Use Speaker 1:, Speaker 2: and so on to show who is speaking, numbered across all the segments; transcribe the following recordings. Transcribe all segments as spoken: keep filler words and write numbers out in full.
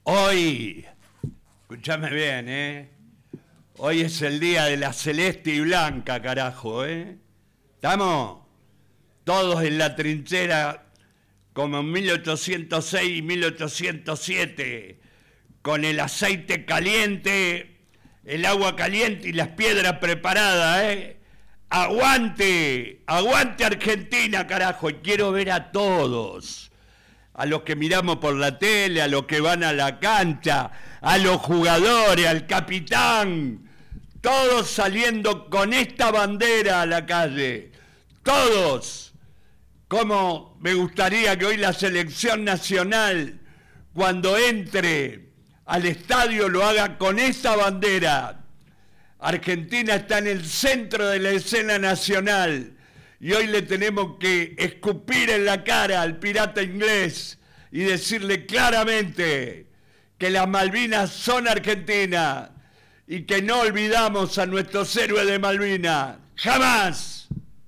Speaker 1: Hoy, escúchame bien, ¿eh? Hoy es el día de la celeste y blanca, carajo, ¿eh? ¿Estamos? Todos en la trinchera como en mil ochocientos seis y mil ochocientos siete, con el aceite caliente, el agua caliente y las piedras preparadas, ¿eh? ¡Aguante! ¡Aguante Argentina, carajo! Y quiero ver a todos. A los que miramos por la tele, a los que van a la cancha, a los jugadores, al capitán, todos saliendo con esta bandera a la calle, todos. Como me gustaría que hoy la selección nacional, cuando entre al estadio, lo haga con esta bandera. Argentina está en el centro de la escena nacional. Y hoy le tenemos que escupir en la cara al pirata inglés y decirle claramente que las Malvinas son Argentina y que no olvidamos a nuestros héroes de Malvinas. ¡Jamás!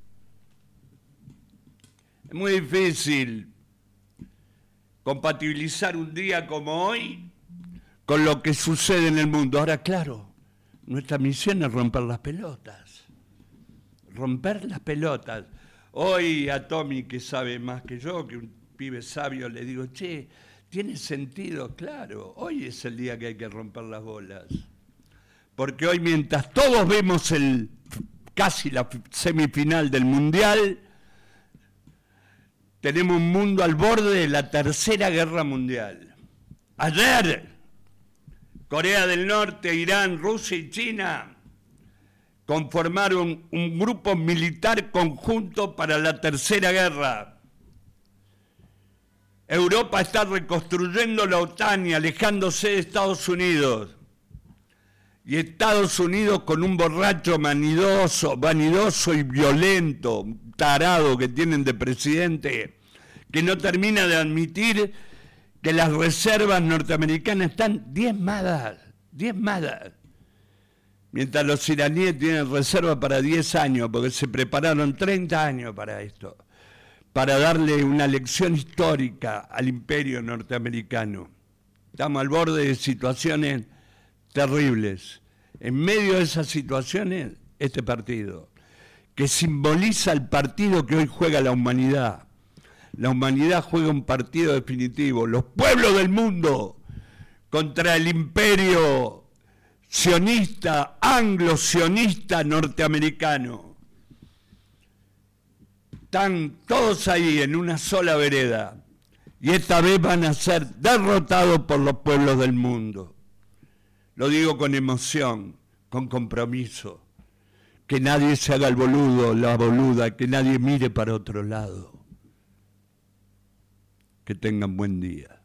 Speaker 1: Es muy difícil compatibilizar un día como hoy con lo que sucede en el mundo. Ahora, claro, nuestra misión es romper las pelotas. Romper las pelotas. Hoy a Tommy, que sabe más que yo, que un pibe sabio, le digo, che, ¿tiene sentido? Claro, hoy es el día que hay que romper las bolas. Porque hoy, mientras todos vemos el casi la semifinal del Mundial, tenemos un mundo al borde de la Tercera Guerra Mundial. Ayer, Corea del Norte, Irán, Rusia y China conformaron un grupo militar conjunto para la Tercera Guerra. Europa está reconstruyendo la OTAN y alejándose de Estados Unidos. Y Estados Unidos, con un borracho vanidoso, vanidoso y violento, un tarado que tienen de presidente, que no termina de admitir que las reservas norteamericanas están diezmadas, diezmadas. Mientras los iraníes tienen reserva para diez años, porque se prepararon treinta años para esto, para darle una lección histórica al imperio norteamericano. Estamos al borde de situaciones terribles. En medio de esas situaciones, este partido, que simboliza el partido que hoy juega la humanidad. La humanidad juega un partido definitivo. Los pueblos del mundo contra el imperio sionista, anglo-sionista norteamericano. Están todos ahí en una sola vereda. Y esta vez van a ser derrotados por los pueblos del mundo. Lo digo con emoción, con compromiso. Que nadie se haga el boludo, la boluda, que nadie mire para otro lado. Que tengan buen día.